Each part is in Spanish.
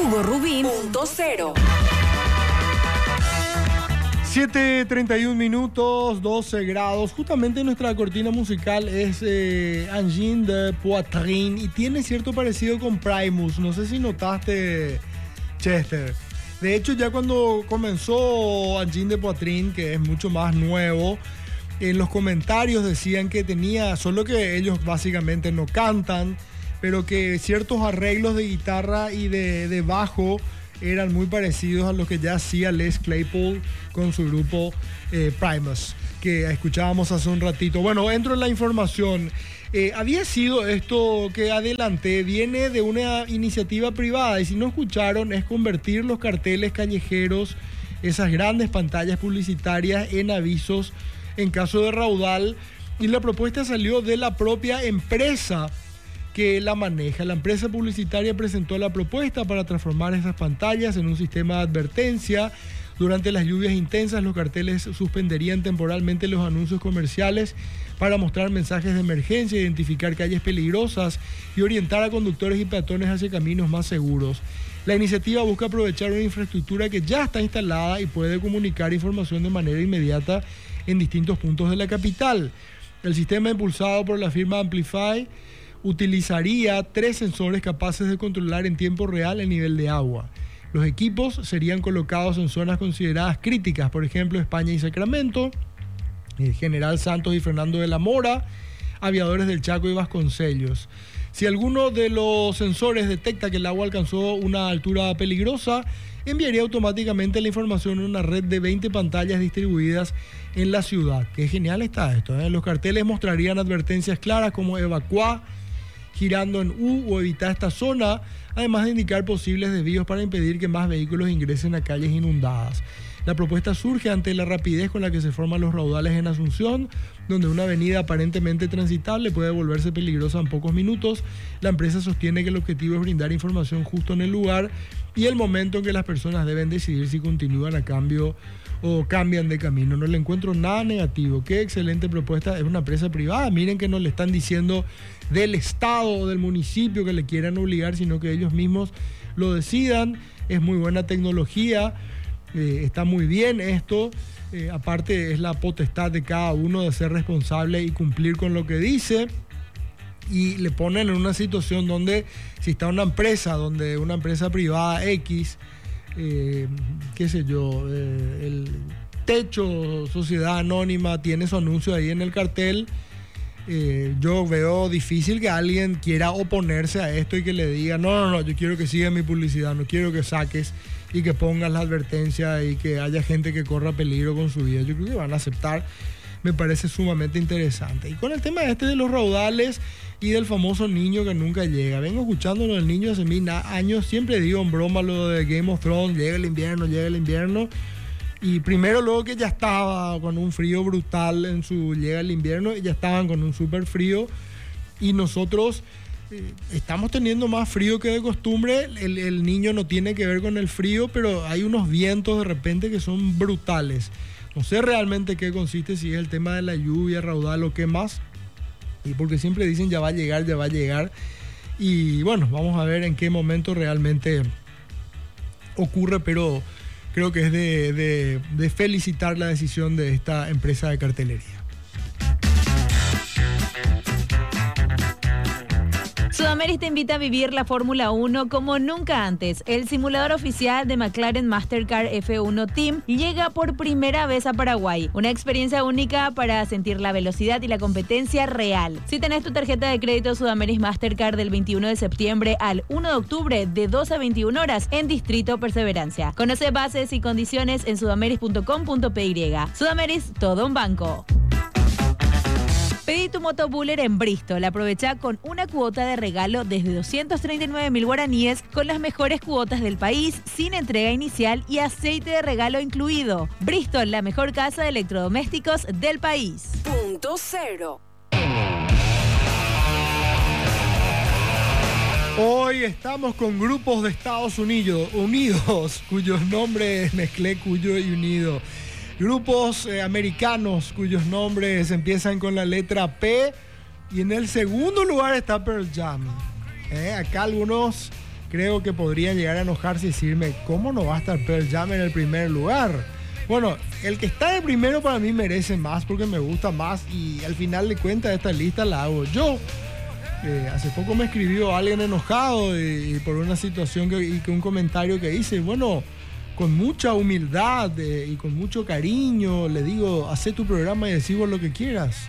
Hugo Rubín, punto cero. 7:31 minutos, 12 grados. Justamente nuestra cortina musical es Engine de Poitrine y tiene cierto parecido con Primus. No sé si notaste, Chester. De hecho, ya cuando comenzó Engine de Poitrine, que es mucho más nuevo, en los comentarios decían que tenía, solo que ellos básicamente no cantan, pero que ciertos arreglos de guitarra y de bajo eran muy parecidos a los que ya hacía Les Claypool con su grupo Primus, que escuchábamos hace un ratito. Bueno, entro en la información. Había sido esto que adelanté, viene de una iniciativa privada, y si no escucharon, es convertir los carteles callejeros, esas grandes pantallas publicitarias, en avisos en caso de raudal, y la propuesta salió de la propia empresa que la maneja. La empresa publicitaria presentó la propuesta para transformar esas pantallas en un sistema de advertencia. Durante las lluvias intensas, los carteles suspenderían temporalmente los anuncios comerciales para mostrar mensajes de emergencia, identificar calles peligrosas y orientar a conductores y peatones hacia caminos más seguros. La iniciativa busca aprovechar una infraestructura que ya está instalada y puede comunicar información de manera inmediata en distintos puntos de la capital. El sistema, impulsado por la firma Amplify, utilizaría 3 sensores capaces de controlar en tiempo real el nivel de agua. Los equipos serían colocados en zonas consideradas críticas, por ejemplo, España y Sacramento, General Santos y Fernando de la Mora, Aviadores del Chaco y Vasconcellos. Si alguno de los sensores detecta que el agua alcanzó una altura peligrosa, enviaría automáticamente la información en una red de 20 pantallas distribuidas en la ciudad. Qué genial está esto, ¿eh? Los carteles mostrarían advertencias claras como evacuar, girando en U o evitar esta zona, además de indicar posibles desvíos para impedir que más vehículos ingresen a calles inundadas. La propuesta surge ante la rapidez con la que se forman los raudales en Asunción, donde una avenida aparentemente transitable puede volverse peligrosa en pocos minutos. La empresa sostiene que el objetivo es brindar información justo en el lugar y el momento en que las personas deben decidir si continúan a cambio o cambian de camino. No le encuentro nada negativo. Qué excelente propuesta. Es una empresa privada. Miren que no le están diciendo del Estado o del municipio que le quieran obligar, sino que ellos mismos lo decidan. Es muy buena tecnología. Está muy bien esto. Aparte, es la potestad de cada uno de ser responsable y cumplir con lo que dice. Y le ponen en una situación donde, si está una empresa privada X, qué sé yo, el Techo Sociedad Anónima tiene su anuncio ahí en el cartel, yo veo difícil que alguien quiera oponerse a esto y que le diga no, yo quiero que siga mi publicidad, no quiero que saques y que pongas la advertencia y que haya gente que corra peligro con su vida. Yo creo que van a aceptar. Me parece sumamente interesante. Y con el tema de los raudales y del famoso niño que nunca llega. Vengo escuchando lo del niño hace 1000 años. Siempre digo en broma lo de Game of Thrones. Llega el invierno. Y primero luego que ya estaba con un frío brutal llega el invierno y ya estaban con un súper frío. Y nosotros estamos teniendo más frío que de costumbre. El niño no tiene que ver con el frío, pero hay unos vientos de repente que son brutales. No sé realmente qué consiste, si es el tema de la lluvia, raudal o qué más. Y porque siempre dicen ya va a llegar. Y bueno, vamos a ver en qué momento realmente ocurre, pero creo que es de felicitar la decisión de esta empresa de cartelería. Sudameris te invita a vivir la Fórmula 1 como nunca antes. El simulador oficial de McLaren Mastercar F1 Team llega por primera vez a Paraguay. Una experiencia única para sentir la velocidad y la competencia real. Si tenés tu tarjeta de crédito Sudameris Mastercar del 21 de septiembre al 1 de octubre de 12 a 21 horas en Distrito Perseverancia. Conoce bases y condiciones en sudameris.com.py. Sudameris, todo un banco. Pedí tu moto Buller en Bristol. Aprovecha con una cuota de regalo desde 239.000 guaraníes con las mejores cuotas del país, sin entrega inicial y aceite de regalo incluido. Bristol, la mejor casa de electrodomésticos del país. Punto cero. Hoy estamos con grupos de Estados Unidos, cuyos nombres mezclé Cuyo y Unido. Grupos americanos cuyos nombres empiezan con la letra P, y en el segundo lugar está Pearl Jam. Acá algunos creo que podrían llegar a enojarse y decirme, ¿cómo no va a estar Pearl Jam en el primer lugar? Bueno, el que está de primero para mí merece más porque me gusta más y al final de cuentas esta lista la hago yo. Hace poco me escribió alguien enojado y por una situación y un comentario que hice, bueno, con mucha humildad y con mucho cariño le digo, haz tu programa y decimos lo que quieras.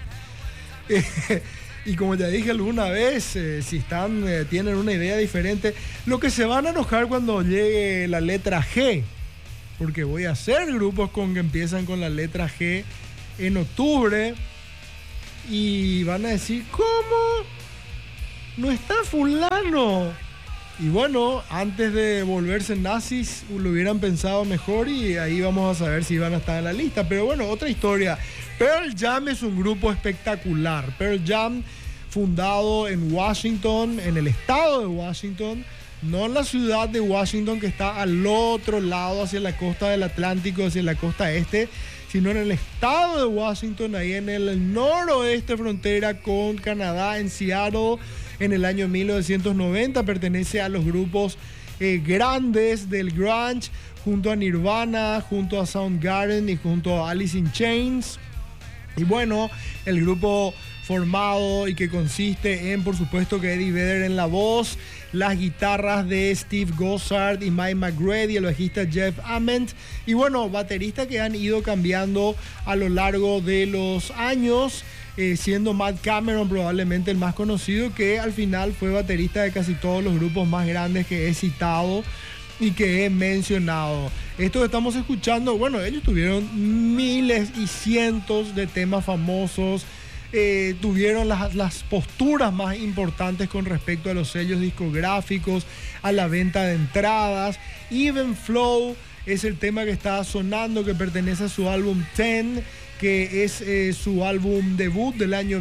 Y como ya dije alguna vez, si tienen una idea diferente, lo que se van a enojar cuando llegue la letra G, porque voy a hacer grupos que empiezan con la letra G en octubre y van a decir, ¿cómo? No está fulano. Y bueno, antes de volverse nazis lo hubieran pensado mejor y ahí vamos a saber si van a estar en la lista. Pero bueno, otra historia. Pearl Jam es un grupo espectacular. Pearl Jam, fundado en Washington, en el estado de Washington, no en la ciudad de Washington que está al otro lado, hacia la costa del Atlántico, hacia la costa este, sino en el estado de Washington, ahí en el noroeste frontera con Canadá, en Seattle, en el año 1990. Pertenece a los grupos grandes del grunge, junto a Nirvana, junto a Soundgarden y junto a Alice in Chains. Y bueno, el grupo formado y que consiste en, por supuesto, que Eddie Vedder en la voz, las guitarras de Steve Gossard y Mike McGrady, el bajista Jeff Ament, y bueno, bateristas que han ido cambiando a lo largo de los años, siendo Matt Cameron probablemente el más conocido, que al final fue baterista de casi todos los grupos más grandes que he citado y que he mencionado. Esto que estamos escuchando, bueno, ellos tuvieron miles y cientos de temas famosos, tuvieron las posturas más importantes con respecto a los sellos discográficos, a la venta de entradas. Even Flow es el tema que está sonando, que pertenece a su álbum 10, que es su álbum debut del año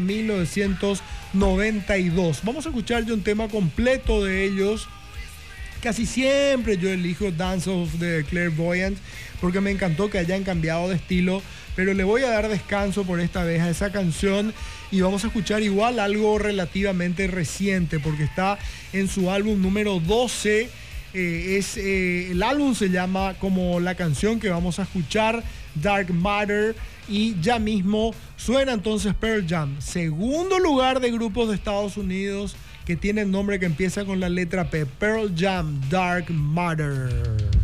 1992. Vamos a escuchar ya un tema completo de ellos. Casi siempre yo elijo Dance of the Clairvoyant porque me encantó que hayan cambiado de estilo, pero le voy a dar descanso por esta vez a esa canción y vamos a escuchar igual algo relativamente reciente porque está en su álbum número 12. El álbum se llama como la canción que vamos a escuchar, Dark Matter, y ya mismo suena entonces Pearl Jam, segundo lugar de grupos de Estados Unidos que tiene el nombre que empieza con la letra P, Pearl Jam, Dark Matter.